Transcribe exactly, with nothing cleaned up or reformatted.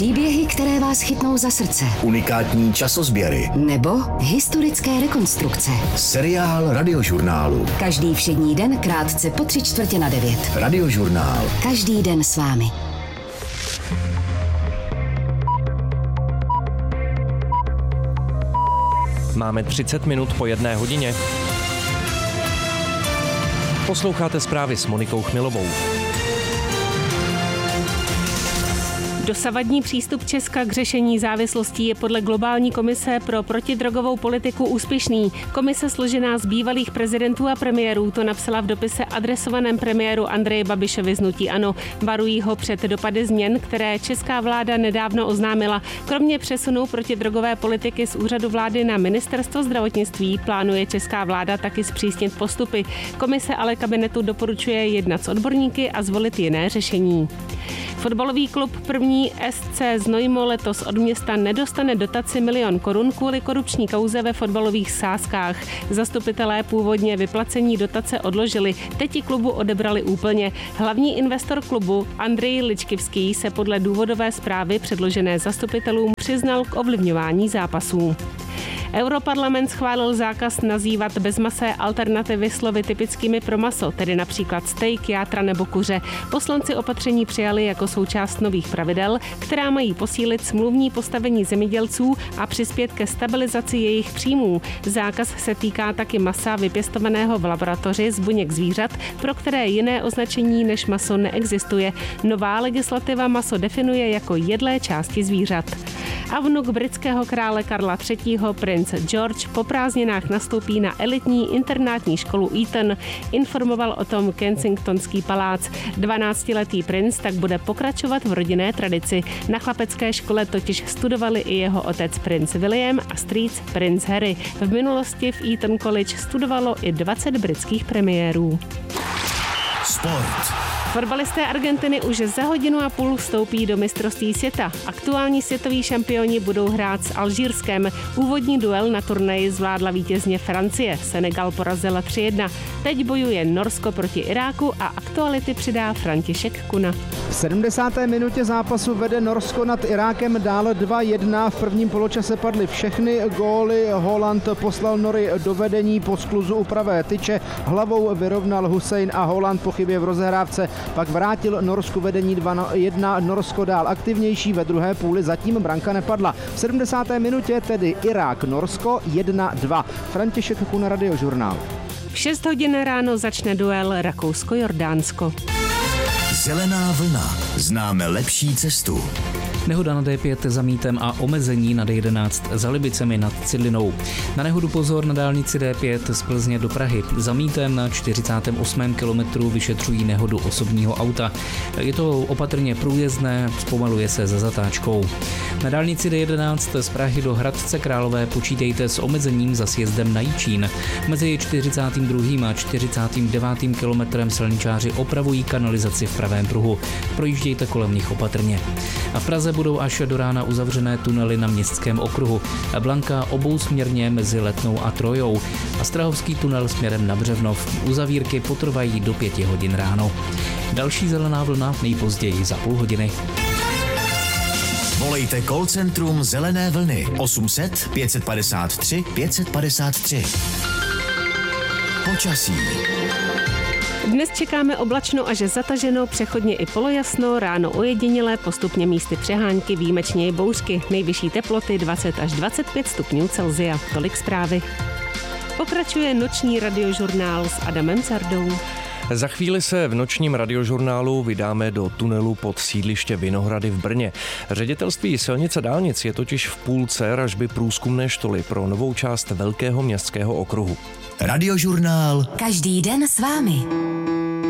Příběhy, které vás chytnou za srdce. Unikátní časozběry. Nebo historické rekonstrukce. Seriál Radiožurnálu. Každý všední den krátce po tři čtvrtě na devět. Radiožurnál. Každý den s vámi. Máme třicet minut po jedné hodině. Posloucháte zprávy s Monikou Chmilovou. Dosavadní přístup Česka k řešení závislostí je podle Globální komise pro protidrogovou politiku úspěšný. Komise složená z bývalých prezidentů a premiérů to napsala v dopise adresovaném premiéru Andreji Babišovi z hnutí ANO. Varují ho před dopady změn, které česká vláda nedávno oznámila. Kromě přesunu protidrogové politiky z úřadu vlády na ministerstvo zdravotnictví plánuje česká vláda taky zpřísnit postupy. Komise ale kabinetu doporučuje jednat s odborníky a zvolit jiné řešení. Fotbalový klub první S C Znojmo letos od města nedostane dotaci milion korun kvůli korupční kauze ve fotbalových sázkách. Zastupitelé původně vyplacení dotace odložili, teď ji klubu odebrali úplně. Hlavní investor klubu Andrej Ličkivský se podle důvodové zprávy předložené zastupitelům přiznal k ovlivňování zápasů. Europarlament schválil zákaz nazývat bezmasé alternativy slovy typickými pro maso, tedy například steak, játra nebo kuře. Poslanci opatření přijali jako součást nových pravidel, která mají posílit smluvní postavení zemědělců a přispět ke stabilizaci jejich příjmů. Zákaz se týká taky masa vypěstovaného v laboratoři z buněk zvířat, pro které jiné označení než maso neexistuje. Nová legislativa maso definuje jako jedlé části zvířat. A vnuk britského krále Karla třetího. Princ George po prázdninách nastoupí na elitní internátní školu Eton. Informoval o tom Kensingtonský palác. dvanáctiletý princ tak bude pokračovat v rodinné tradici. Na chlapecké škole totiž studovali i jeho otec princ William a strýc princ Harry. V minulosti v Eton College studovalo i dvacet britských premiérů. Sport. Fotbalisté Argentiny už za hodinu a půl vstoupí do mistrovství světa. Aktuální světoví šampioni budou hrát s Alžírskem. Úvodní duel na turnaji zvládla vítězně Francie. Senegal porazila tři jedna. Teď bojuje Norsko proti Iráku a aktuality přidá František Kuna. V sedmdesáté minutě zápasu vede Norsko nad Irákem dále dva jedna. V prvním poločase padly všechny góly. Haaland poslal Nory do vedení po skluzu u pravé tyče. Hlavou vyrovnal Hussein a Haaland po chybě v rozehrávce pak vrátil Norsku vedení dva jedna. Norsko dál aktivnější, ve druhé půli zatím branka nepadla. V sedmdesáté minutě tedy Irák-Norsko jedna dva. František Kuna, Radiožurnál. V šest hodin ráno začne duel Rakousko-Jordánsko. Zelená vlna. Známe lepší cestu. Nehoda na D pět za Mítem a omezení na D jedenáct za Libicemi nad Cidlinou. Na nehodu pozor na dálnici D pět z Plzně do Prahy. Za Mítem na čtyřicátém osmém kilometru vyšetřují nehodu osobního auta. Je to opatrně průjezdné, zpomaluje se za zatáčkou. Na dálnici D jedenáct z Prahy do Hradce Králové počítejte s omezením za sjezdem na Jičín. Mezi čtyřicátým druhým a čtyřicátým devátým kilometrem silničáři opravují kanalizaci v pravém pruhu. Projíždějte kolem nich opatrně. A v Praze budou až do rána uzavřené tunely na Městském okruhu. Blanka obousměrně mezi Letnou a Trojou a Strahovský tunel směrem na Břevnov. Uzavírky potrvají do pěti hodin ráno. Další zelená vlna nejpozději za půl hodiny. Volejte call centrum Zelené vlny osm set pět padesát tři pět padesát tři. Počasí. Dnes čekáme oblačno až zataženo, přechodně i polojasno, ráno ojedinělé, postupně místy přehánky, výjimečně i bouřky. Nejvyšší teploty dvacet až dvacet pět stupňů Celsia. Tolik zprávy. Pokračuje noční radiožurnál s Adamem Zardou. Za chvíli se v nočním radiožurnálu vydáme do tunelu pod sídliště Vinohrady v Brně. Ředitelství silnic a dálnic je totiž v půlce ražby průzkumné štoly pro novou část Velkého městského okruhu. Radiožurnál. Každý den s vámi.